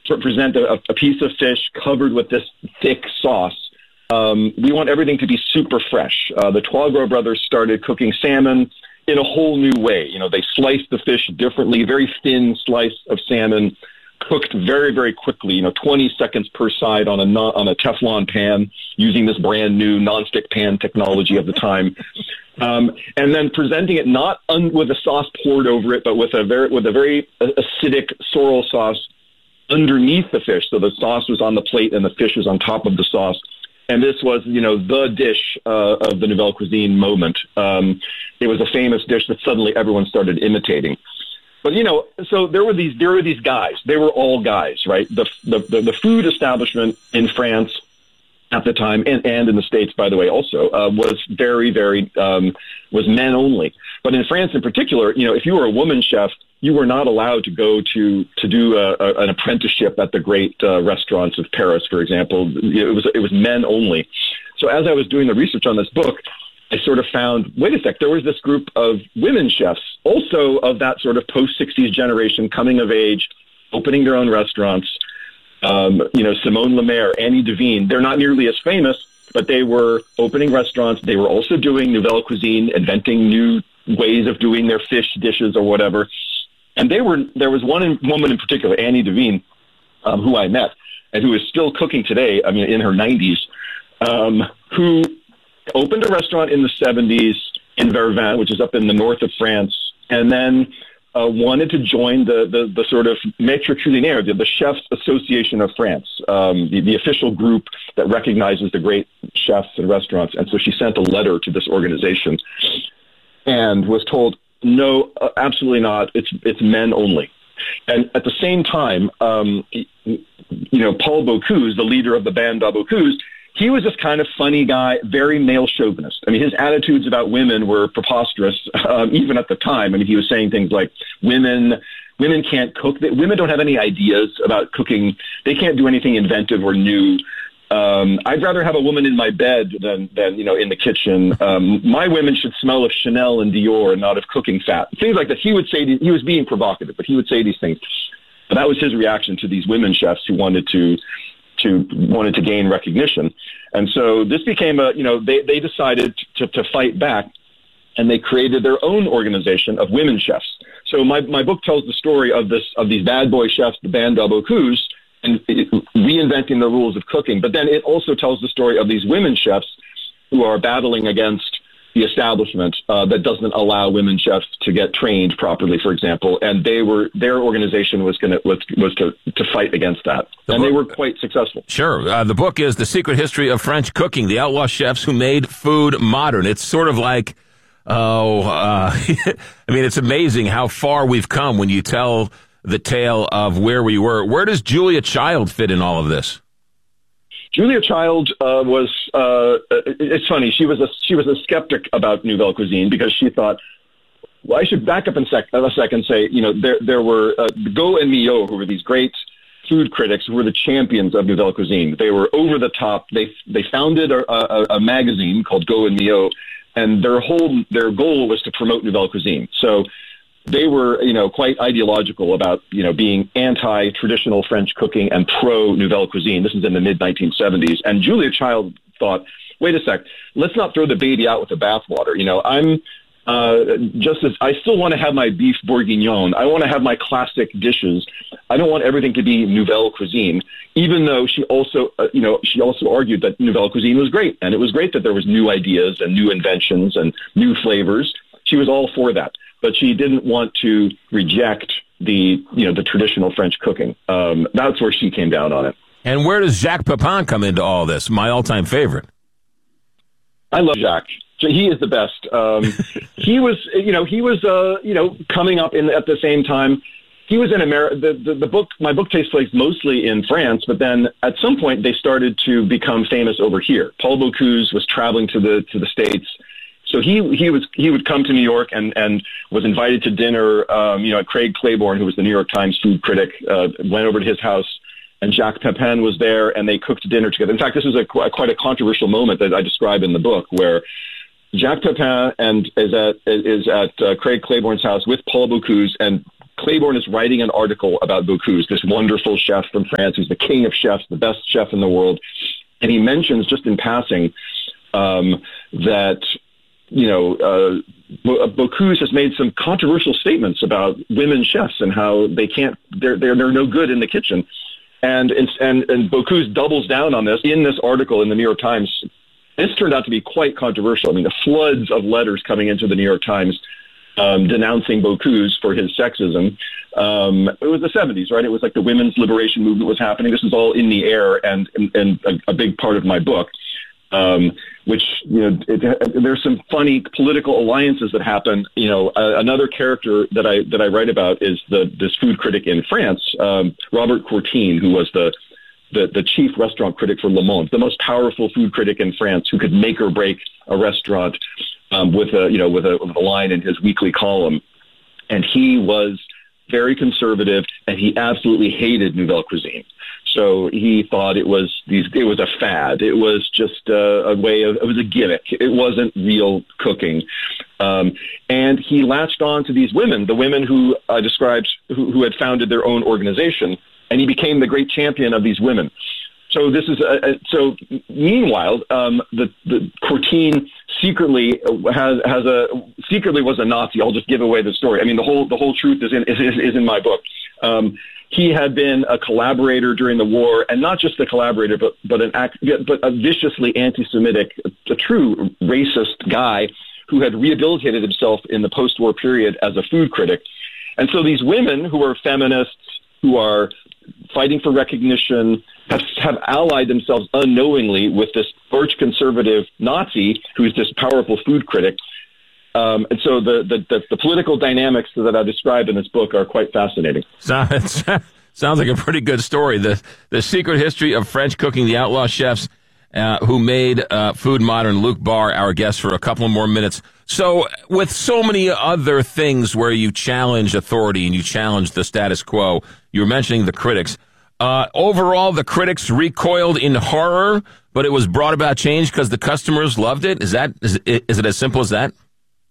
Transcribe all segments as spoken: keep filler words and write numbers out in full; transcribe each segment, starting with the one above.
present a, a piece of fish covered with this thick sauce. Um, we want everything to be super fresh. Uh, the Trois-Gros brothers started cooking salmon in a whole new way. You know, they sliced the fish differently, very thin slice of salmon, cooked very, very quickly, you know, twenty seconds per side on a non, on a Teflon pan using this brand new nonstick pan technology of the time. Um, and then presenting it not un, with a sauce poured over it, but with a very, with a very acidic sorrel sauce underneath the fish. So the sauce was on the plate and the fish was on top of the sauce. And this was, you know, the dish uh, of the Nouvelle Cuisine moment. Um, it was a famous dish that suddenly everyone started imitating. But, you know, so there were these there were these guys. They were all guys, right? The the, the, the food establishment in France at the time, and, and in the States, by the way, also, uh, was very, very, um, was men only. But in France in particular, you know, if you were a woman chef, you were not allowed to go to to do a, a, an apprenticeship at the great uh, restaurants of Paris, for example. It was it was men only. So as I was doing the research on this book, I sort of found, wait a sec, there was this group of women chefs, also of that sort of post-sixties generation, coming of age, opening their own restaurants. Um, you know, Simone Lemaire, Annie Devine, they're not nearly as famous, but they were opening restaurants. They were also doing Nouvelle Cuisine, inventing new ways of doing their fish dishes or whatever. And they were, there was one in, woman in particular, Annie Devine, um, who I met, and who is still cooking today, I mean, in her nineties, um, who opened a restaurant in the seventies in Vervins, which is up in the north of France, and then uh, wanted to join the, the, the sort of Maître Culinaire, the, the Chefs Association of France, um, the, the official group that recognizes the great chefs and restaurants. And so she sent a letter to this organization and was told, no, uh, absolutely not. It's it's men only. And at the same time, um, you know, Paul Bocuse, the leader of the band Bocuse, he was this kind of funny guy, very male chauvinist. I mean, his attitudes about women were preposterous, um, even at the time. I mean, he was saying things like, women women can't cook. Women don't have any ideas about cooking. They can't do anything inventive or new. Um, I'd rather have a woman in my bed than, than you know, in the kitchen. Um, my women should smell of Chanel and Dior and not of cooking fat. Things like that. He would say, he was being provocative, but he would say these things. But that was his reaction to these women chefs who wanted to to wanted to gain recognition. And so this became a, you know, they, they decided to, to fight back, and they created their own organization of women chefs. So my, my book tells the story of this, of these bad boy chefs, the band Bocuse, and reinventing the rules of cooking. But then it also tells the story of these women chefs who are battling against the establishment uh, that doesn't allow women chefs to get trained properly, for example. And they were, their organization was going to, was, was to, to fight against that. The and book, they were quite successmesuccessful. Sure. Uh, the book is The Secret History of French Cooking, the outlaw chefs who made food modern. It's sort of like, oh, uh, I mean, it's amazing how far we've come when you tell the tale of where we were. Where does Julia Child fit in all of this? Julia Child uh, was, uh, it's funny, she was a she was a skeptic about Nouvelle Cuisine because she thought, well, I should back up in sec- a second and say, you know, there there were uh, Gault and Milhaud, who were these great food critics who were the champions of Nouvelle Cuisine. They were over the top. They they founded a, a, a magazine called Gault and Milhaud, and their whole, their goal was to promote Nouvelle Cuisine. So they were, you know, quite ideological about, you know, being anti-traditional French cooking and pro-Nouvelle Cuisine. This is in the mid nineteen seventies. And Julia Child thought, wait a sec, let's not throw the baby out with the bathwater. You know, I'm uh, just as, I still want to have my beef bourguignon. I want to have my classic dishes. I don't want everything to be Nouvelle Cuisine, even though she also, uh, you know, she also argued that Nouvelle Cuisine was great. And it was great that there was new ideas and new inventions and new flavors. She was all for that. But she didn't want to reject the, you know, the traditional French cooking. Um, that's where she came down on it. And where does Jacques Pepin come into all this? My all-time favorite. I love Jacques. He is the best. Um, he was, you know, he was, uh, you know, coming up in at the same time. He was in America. The, the, the book, my book takes place mostly in France, but then at some point they started to become famous over here. Paul Bocuse was traveling to the to the States. So he he was he would come to New York and, and was invited to dinner. Um, you know, Craig Claiborne, who was the New York Times food critic, uh, went over to his house, and Jacques Pepin was there, and they cooked dinner together. In fact, this is a, a quite a controversial moment that I describe in the book, where Jacques Pepin and is at is at uh, Craig Claiborne's house with Paul Bocuse, and Claiborne is writing an article about Bocuse, this wonderful chef from France who's the king of chefs, the best chef in the world. And he mentions just in passing um, that, you know, uh, Bocuse has made some controversial statements about women chefs and how they can't, they're, they're, they're no good in the kitchen. And, and, and Bocuse doubles down on this in this article in the New York Times. This turned out to be quite controversial. I mean, the floods of letters coming into the New York Times um, denouncing Bocuse for his sexism. Um, it was the seventies, right? It was like the women's liberation movement was happening. This is all in the air and, and, and a, a big part of my book. Um, which, you know, it, there's some funny political alliances that happen. You know, uh, another character that I that I write about is the this food critic in France, um, Robert Courtine, who was the, the the chief restaurant critic for Le Monde, the most powerful food critic in France, who could make or break a restaurant um, with a you know with a, with a line in his weekly column, and he was very conservative, and he absolutely hated Nouvelle Cuisine. So he thought it was these. It was a fad. It was just a, a way of. It was a gimmick. It wasn't real cooking, um, and he latched on to these women, the women who I described, who, who had founded their own organization, and he became the great champion of these women. So this is a, a, so. Meanwhile, um, the the Courtine secretly has has a secretly was a Nazi. I'll just give away the story. I mean, the whole the whole truth is in is, is in my book. Um, He had been a collaborator during the war, and not just a collaborator, but but an act, but a viciously anti-Semitic, a true racist guy who had rehabilitated himself in the post-war period as a food critic. And so these women who are feminists, who are fighting for recognition, have, have allied themselves unknowingly with this arch conservative Nazi who's this powerful food critic. Um, and so the, the, the, the political dynamics that I describe in this book are quite fascinating. Sounds, sounds like a pretty good story. The the secret history of French cooking, the outlaw chefs uh, who made uh, food modern. Luc Bar, our guest for a couple more minutes. So with so many other things where you challenge authority and you challenge the status quo, you were mentioning the critics. Uh, overall, the critics recoiled in horror, but it was brought about change because the customers loved it. Is that is it, is it as simple as that?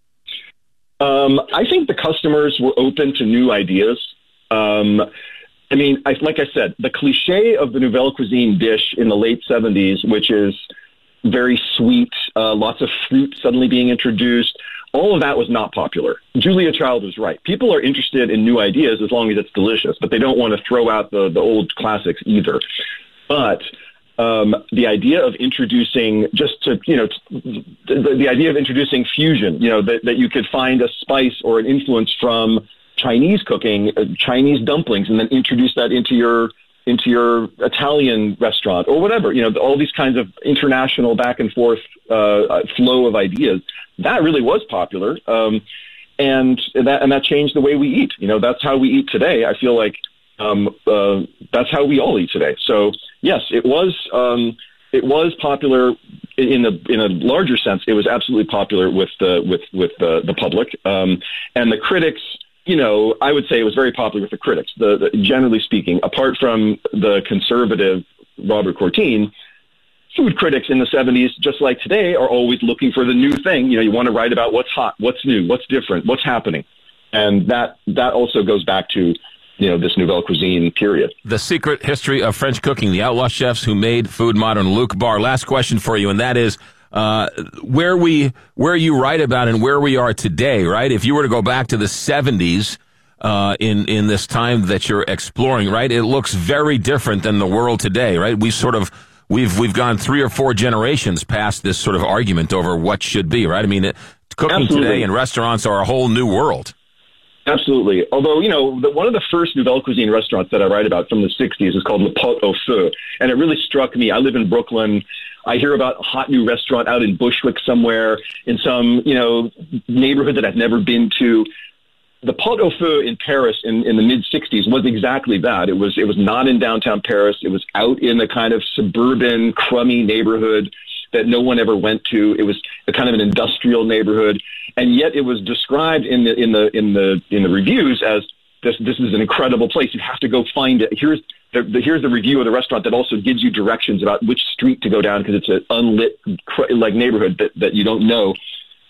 Um, I think the customers were open to new ideas. Um, I mean, I, like I said, the cliche of the Nouvelle Cuisine dish in the late seventies, which is very sweet, uh, lots of fruit suddenly being introduced, all of that was not popular. Julia Child was right. People are interested in new ideas as long as it's delicious, but they don't want to throw out the, the old classics either. But Um, the idea of introducing just to, you know, the, the idea of introducing fusion, you know, that, that you could find a spice or an influence from Chinese cooking, uh, Chinese dumplings, and then introduce that into your, into your Italian restaurant or whatever, you know, all these kinds of international back and forth uh, flow of ideas. That really was popular. Um, and that, and that changed the way we eat. You know, that's how we eat today. I feel like Um, uh, that's how we all eat today. So yes, it was um, it was popular in a in a larger sense. It was absolutely popular with the with with the, the public um, and the critics. You know, I would say it was very popular with the critics. The, the generally speaking, apart from the conservative Robert Courtine, food critics in the seventies, just like today, are always looking for the new thing. You know, you want to write about what's hot, what's new, what's different, what's happening, and that that also goes back to, you know, this Nouvelle Cuisine period. The secret history of French cooking, the outlaw chefs who made food modern. Luc Bar, last question for you, and that is uh, where we, where you write about and where we are today, right? If you were to go back to the seventies uh, in, in this time that you're exploring, right, it looks very different than the world today, right? We sort of, we've, we've gone three or four generations past this sort of argument over what should be, right? I mean, it, cooking Absolutely. Today in restaurants are a whole new world. Absolutely. Although, you know, the, one of the first Nouvelle Cuisine restaurants that I write about from the sixties is called Le Pot au Feu. And it really struck me. I live in Brooklyn. I hear about a hot new restaurant out in Bushwick somewhere in some, you know, neighborhood that I've never been to. The Pot au Feu in Paris in, in the mid-sixties was exactly that. It was, it was not in downtown Paris. It was out in a kind of suburban, crummy neighborhood that no one ever went to. It was a kind of an industrial neighborhood. And yet it was described in the in the in the in the reviews as this this is an incredible place. You have to go find it. Here's the, the here's the review of the restaurant that also gives you directions about which street to go down because it's an unlit like neighborhood that, that you don't know.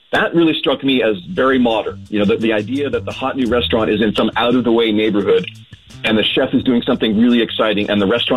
That really struck me as very modern. You know, the, the idea that the hot new restaurant is in some out-of-the-way neighborhood and the chef is doing something really exciting and the restaurant